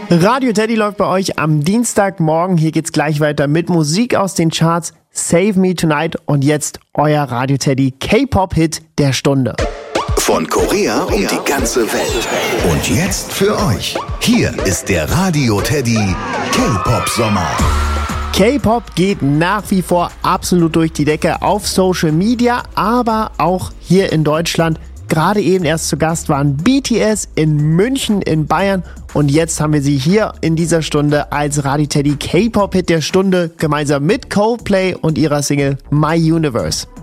Radio Teddy läuft bei euch am Dienstagmorgen. Hier geht's gleich weiter mit Musik aus den Charts. Save Me Tonight und jetzt euer Radio Teddy K-Pop-Hit der Stunde. Von Korea um die ganze Welt. Und jetzt für euch. Hier ist der Radio Teddy K-Pop Sommer. K-Pop geht nach wie vor absolut durch die Decke auf Social Media, aber auch hier in Deutschland. Gerade eben erst zu Gast waren BTS in München in Bayern und jetzt haben wir sie hier in dieser Stunde als Radio Teddy K-Pop-Hit der Stunde gemeinsam mit Coldplay und ihrer Single My Universe.